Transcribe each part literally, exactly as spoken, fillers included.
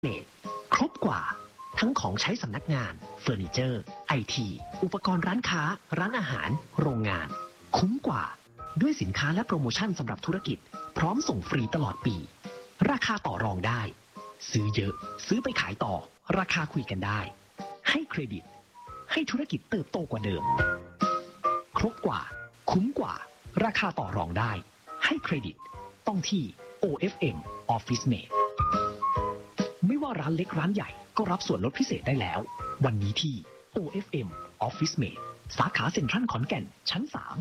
เมดครบกว่าทั้งของใช้สำนักงานเฟอร์นิเจอร์ไอทีอุปกรณ์ร้านค้าร้านอาหารโรงงานคุ้มกว่าด้วยสินค้าและโปรโมชั่นสำหรับธุรกิจพร้อมส่งฟรีตลอดปีราคาต่อรองได้ซื้อเยอะซื้อไปขายต่อราคาคุยกันได้ให้เครดิตให้ธุรกิจเติบโตกว่าเดิมครบกว่าคุ้มกว่าราคาต่อรองได้ให้เครดิตต้องที่ โอ เอฟ เอ็ม Office Mate ไม่ว่าร้านเล็กร้านใหญ่ก็รับส่วนลดพิเศษได้แล้ววันนี้ที่ โอ เอฟ เอ็ม Office Mate สาขาเซ็นทรัลขอนแก่นชั้นสาม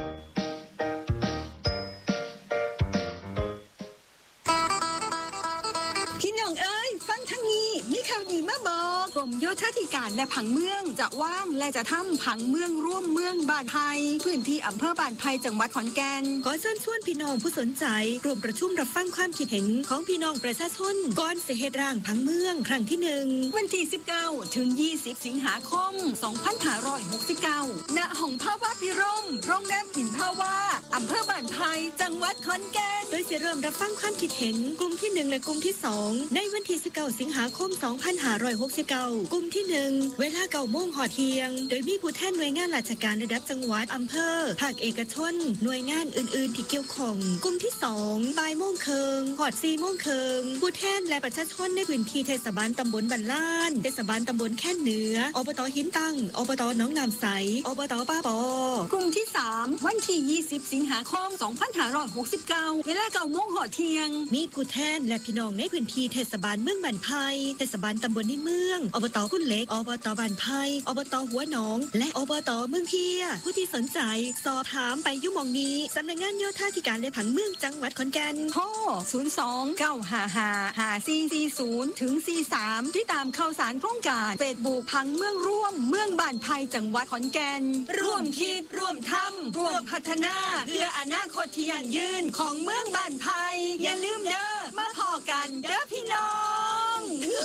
พี่น้องเอ้ยฟังทางนี้มีข่าวดีมาบอกกรมโยธาธิการและผังเมืองจะว่างและจะทำผังเมืองร่วมเมืองบ้านไผ่พื้นที่อำเภอบ้านไผ่จังหวัดขอนแก่นขอเชิญชวนพี่น้องผู้สนใจร่วมประชุมรับฟังความคิดเห็นของพี่น้องประชาชนก่อนสิเฮ็ดร่างผังเมืองครั้งที่หนึ่งวันที่สิบเก้าถึงยี่สิบสิงหาคมสองพันห้าร้อยหกสิบเก้าณห้องภาวะพิรมโรงแรมหินภาวะอำเภอบ้านไผ่จังหวัดขอนแก่นโดยจะเริ่มรับฟังความคิดเห็นกลุ่มที่หนึ่งและกลุ่มที่สองในวันที่สิบเก้าสิงหาคมสองพันห้าร้อยหกสิบเก้ากลุ่มที่หนึ่งเวลาเก้าโมงหอเที่ยงโดยมีผู้แทนหน่วยงานราชการระดับจังหวัดอำเภอภาคเอกชนหน่วยงานอื่นๆที่เกี่ยวข้องกลุ่มที่สองบ่ายโมงครึ่งหอดสี่โมงครึ่งผู้แทนและประชาชนในพื้นที่เทศบาลตำบลบันลานเทศบาลตำบลแค่เหนืออบต.หินตั้งอบต.หนองน้ำใสอบต.ป้าปอกลุ่มที่สามวันที่ยี่สิบสิงหาคมสองพันห้าร้อยหกสิบเก้าเวลาเก้าโมงหอดเที่ยงมีผู้แทนและพี่น้องในพื้นที่เทศบาลเมืองบันไผ่เทศบาลตำบลในเมืองอบต.กุนเล็กอบต.บันไผ่อบต.หัวหนองและอบต.เมืองเพียผู้ที่สนใจสอบถามไปยุ่งมองนี้สำนักงานโยธาธิการและผังเมืองจังหวัดขอนแก่นโทรศูนย์ สอง เก้า ห้า ห้า ห้า สี่ สี่ ศูนย์ ถึง สี่ สาม ที่ตามข่าวสารโครงการเฟซบุ๊กผังเมืองร่วมเมืองบ้านไผ่จังหวัดขอนแก่นร่วมคิดร่วมทำร่วมพัฒนาเพื่ออนาคตที่ยั่งยืนของเมืองบ้านไผ่อย่าลืมเด้อมาพอกันเด้อพี่น้อง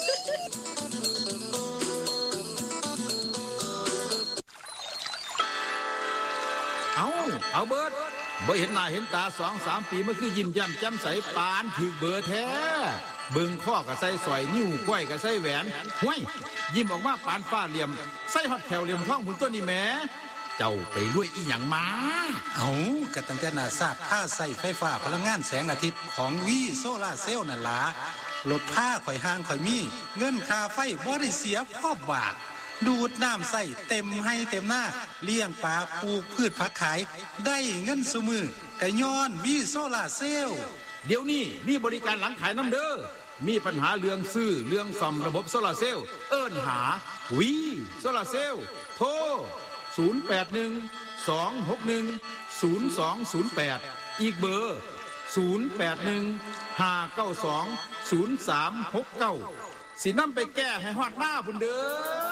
เอาเอาเบิร์ดบ่เห็นหน้าเห็นตาสองสามปีมันคือยิ้มแย้มแจ่มใสปานถือเบอร์แท้เบิ่งข้อก็ใส่สอยนิ้วก้อยก็ใส่แหวนห้วยยิ้มออกมาปานฟ้าเหลี่ยมใส่ฮอดแถวเหลี่ยมท้องหุ่นต้นนี่แหมเจ้าไปรวยอีหยังมาเอาก็ตั้งแต่น่าทราบค่าใส่ไฟฟ้าพลังงานแสงอาทิตย์ของวีโซล่าเซลล์นั่นล่ะลดค่าข่อยห่างข่อยมีเงินค่าไฟบ่ได้เสียพ่อบาทดูดน้ำใส่เต็มให้เต็มหน้าเลี้ยงปลาปลูกพืชผักขายได้เงินซุมือแต่ย้อนวีโซล่าเซลล์เดี๋ยวนี้มีบริการหลังขายน้ำเด้อมีปัญหาเรื่องซื้อเรื่องซ่อมระบบโซลาร์เซลล์เอิ้นหาวีโซลาร์เซลล์โทรศูนย์ แปด หนึ่ง สอง หก หนึ่ง ศูนย์ สอง ศูนย์ แปดอีกเบอร์ศูนย์ แปด หนึ่ง ห้า เก้า สอง ศูนย์ สาม หก เก้าสินำไปแก้ให้ฮอดหน้าพุ่นเด้อ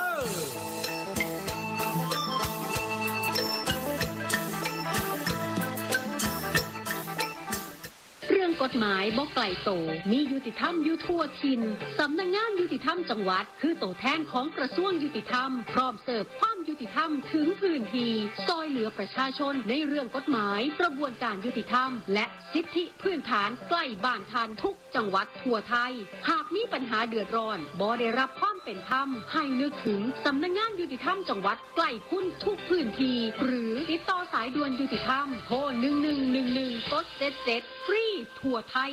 กฎหมายบ่ไกลโตมียุติธรรมอยู่ทั่วถิ่นสำนักงานยุติธรรมจังหวัดคือตัวแทนของกระทรวงยุติธรรมพร้อมเสิร์ฟความยุติธรรมถึงพื้นที่ซอยเหลือประชาชนในเรื่องกฎหมายกระบวนการยุติธรรมและสิทธิพื้นฐานใกล้บ้านท่านทุกจังหวัดทั่วไทยหากมีปัญหาเดือดร้อนบ่ได้รับความเป็นธรรมให้นึกถึงสำนักงานยุติธรรมจังหวัดใกล้คุณทุกพื้นที่หรือติดต่อสายด่วนยุติธรรมโทรหนึ่งหนึ่งหนึ่งหนึ่งกดเจ็ดเจ็ดฟรีทั่วไทย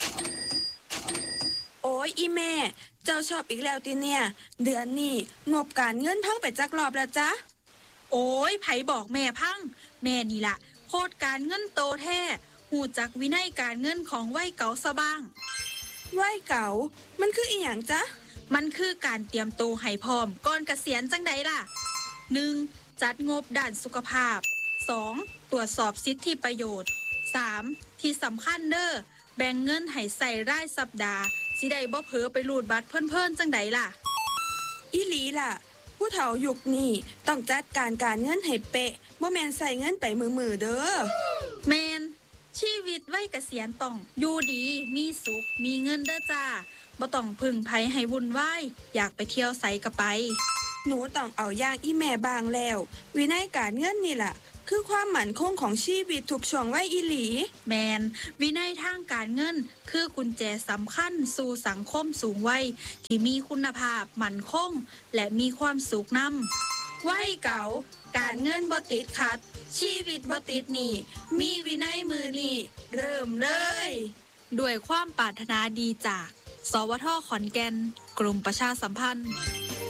โอ้ยอีแม่เจ้าชอบอีกแล้วติเนี่ยเดือนนี้งบการเงินพังไปจักรอบแล้วจ๊ะโอ้ยไผบอกแม่พังแม่นี่ล่ะโคตรการเงินโตแท้หูจักวินัยการเงินของวัยเก่าซะบ้างวัยเก่ามันคืออีหยังจ๊ะมันคือการเตรียมโตให้พร้อมก่อนเกษียณจังใดล่ะ หนึ่ง จัดงบด้านสุขภาพ สอง ตรวจสอบสิทธิประโยชน์ สาม ที่สำคัญเด้อแบ่งเงินให้ใส่รายสัปดาห์สิได้บ่เผลอไปรูดบัตรเพิ่นๆจังใดล่ะอีหลีล่ะผู้เฒ่ายุคนี้ต้องจัดการการเงินให้เป๊ะบ่แม่นใส่เงินไปมือๆเด้อแม่นชีวิตวัยเกษียณต้องอยู่ดีมีสุขมีเงินเด้อจ้าบ่ต้องพึ่งไผให้วุ่นวายอยากไปเที่ยวไสก็ไปหนูต้องเอาอย่างอีแม่บางแล้ววินัยการเงินนี่ล่ะคือความมั่นคงของชีวิตทุกช่วงวัยอีหลีแมนวินัยทางการเงินคือกุญแจสำคัญสู่สังคมสูงวัยที่มีคุณภาพมั่นคงและมีความสุขนำวัยเก่าการเงินบ่ติดขัดชีวิตบ่ติดหนี้มีวินัยมือนี้เริ่มเลยด้วยความปรารถนาดีจากสวท.ขอนแก่นกรมประชาสัมพันธ์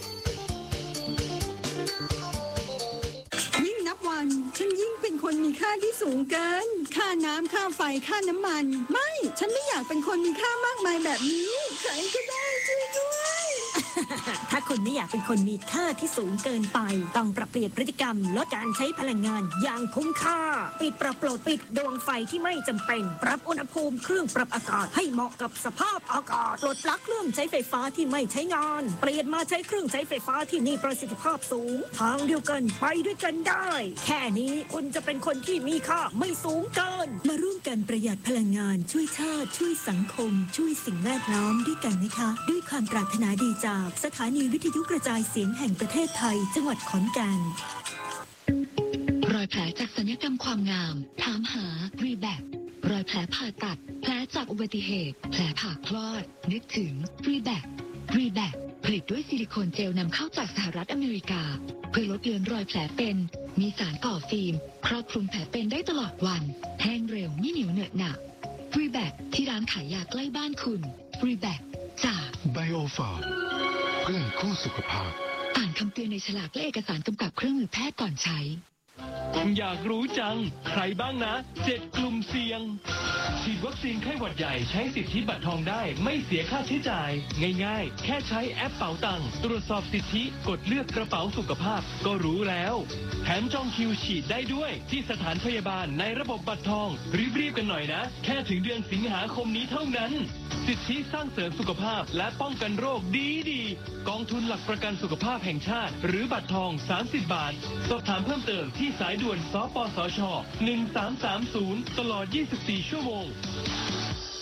ยิ่งนับวันฉันยิ่งเป็นคนมีค่าที่สูงเกินค่าน้ำค่าไฟค่าน้ำมันไม่ฉันไม่อยากเป็นคนมีค่ามากมายแบบนี้ใครก็ได้ช่วยด้วยถ้าคุณไม่อยากเป็นคนมีค่าที่สูงเกินไปต้องปรับเปลี่ยนพฤติกรรมลดการใช้พลังงานอย่างคุ้มค่าปิดปรับโปรดปิดดวงไฟที่ไม่จำเป็นปรับอุณหภูมิเครื่องปรับอากาศให้เหมาะกับสภาพอากาศปลดปลั๊กเครื่องใช้ไฟฟ้าที่ไม่ใช้งานเปลี่ยนมาใช้เครื่องใช้ไฟฟ้าที่มีประสิทธิภาพสูงทางเดียวกันไปด้วยกันได้แค่นี้คุณจะเป็นคนที่มีค่าไม่สูงเกินมาร่วมกันประหยัดพลังงานช่วยชาติช่วยสังคมช่วยสิ่งแวดล้อมด้วยกันนะคะด้วยความปรารถนาดีจากสถานีวิทยุกระจายเสียงแห่งประเทศไทยจังหวัดขอนแก่นรอยแผลจากศัลยกรรมความงามถามหารีแบครอยแผลผ่าตัดแผลจากอุบัติเหตุแผลผ่าคลอดนึกถึงรีแบครีแบคผลิตด้วยซิลิโคนเจลนำเข้าจากสหรัฐอเมริกาเพื่อลดเลือนรอยแผลเป็นมีสารก่อฟิล์มครอบคลุมแผลเป็นได้ตลอดวันแห้งเร็วไม่เหนียวเหนอะหนะรีแบคที่ร้านขายยาใกล้บ้านคุณรีแบคจากไบโอฟาร์มเพื่อนคู่สุขภาพอ่านคำเตือนในฉลากและเอกสารกำกับเครื่องมือแพทย์ก่อนใช้อยากรู้จังใครบ้างนะเจ็ดกลุ่มเสี่ยงฉีดวัคซีนไข้หวัดใหญ่ใช้สิทธิบัตรทองได้ไม่เสียค่าใช้จ่ายง่ายๆแค่ใช้แอปเป๋าตังค์ตรวจสอบสิทธิกดเลือกกระเป๋าสุขภาพก็รู้แล้วแถมจองคิวฉีดได้ด้วยที่สถานพยาบาลในระบบบัตรทองรีบๆกันหน่อยนะแค่ถึงเดือนสิงหาคมนี้เท่านั้นสิทธิสร้างเสริมสุขภาพและป้องกันโรคดีๆกองทุนหลักประกันสุขภาพแห่งชาติหรือบัตรทองสามสิบบาทสอบถามเพิ่มเติมที่สายด่วนสปสชหนึ่งสามสามศูนย์ตลอดยี่สิบสี่ชั่วโมง